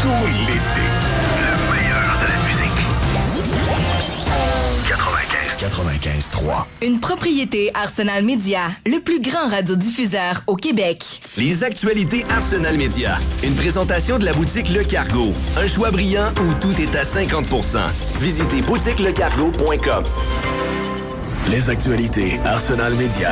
tout l'été. Le meilleur de la musique. 95.3. Une propriété Arsenal Média, le plus grand radiodiffuseur au Québec. Les actualités Arsenal Média. Une présentation de la boutique Le Cargo. Un choix brillant où tout est à 50%. Visitez boutiquelecargo.com. Les actualités Arsenal Média.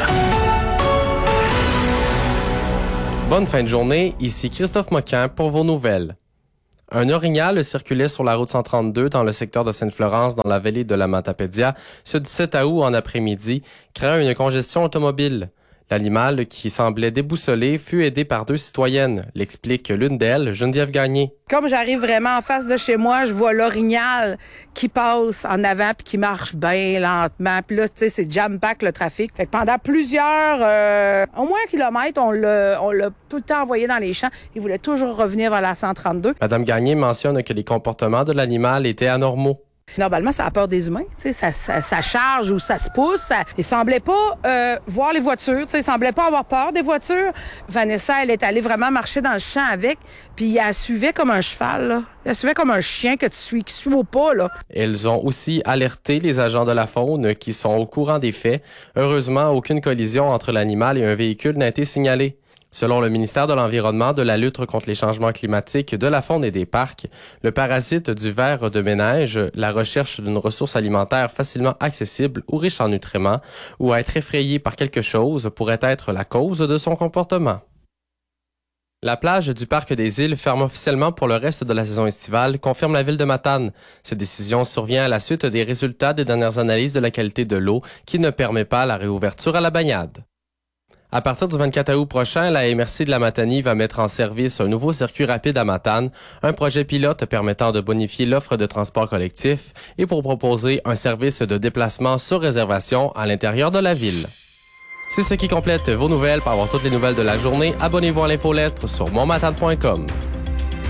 Bonne fin de journée, ici Christophe Moquin pour vos nouvelles. Un orignal circulait sur la route 132 dans le secteur de Sainte-Florence dans la vallée de la Matapédia ce 17 août en après-midi, créant une congestion automobile. L'animal, qui semblait déboussolé, fut aidé par 2 citoyennes, l'explique l'une d'elles, Geneviève Gagné. Comme j'arrive vraiment en face de chez moi, je vois l'orignal qui passe en avant puis qui marche bien lentement. Puis là, tu sais, c'est jam-pack le trafic. Fait que pendant plusieurs, au moins un kilomètre, on l'a tout le temps envoyé dans les champs. Il voulait toujours revenir vers la 132. Madame Gagné mentionne que les comportements de l'animal étaient anormaux. Normalement, ça a peur des humains. Tu sais, ça charge ou ça se pousse. Il semblait pas voir les voitures. Tu sais, il semblait pas avoir peur des voitures. Vanessa, elle est allée vraiment marcher dans le champ avec, puis elle suivait comme un cheval, là. Elle suivait comme un chien qui suit au pas, là. Elles ont aussi alerté les agents de la faune qui sont au courant des faits. Heureusement, aucune collision entre l'animal et un véhicule n'a été signalée. Selon le ministère de l'Environnement, de la lutte contre les changements climatiques, de la faune et des parcs, le parasite du ver de ménage, la recherche d'une ressource alimentaire facilement accessible ou riche en nutriments, ou à être effrayé par quelque chose pourrait être la cause de son comportement. La plage du Parc des Îles ferme officiellement pour le reste de la saison estivale, confirme la ville de Matane. Cette décision survient à la suite des résultats des dernières analyses de la qualité de l'eau qui ne permet pas la réouverture à la baignade. À partir du 24 août prochain, la MRC de la Matanie va mettre en service un nouveau circuit rapide à Matane, un projet pilote permettant de bonifier l'offre de transport collectif et pour proposer un service de déplacement sur réservation à l'intérieur de la ville. C'est ce qui complète vos nouvelles. Pour avoir toutes les nouvelles de la journée, abonnez-vous à l'infolettre sur monmatane.com.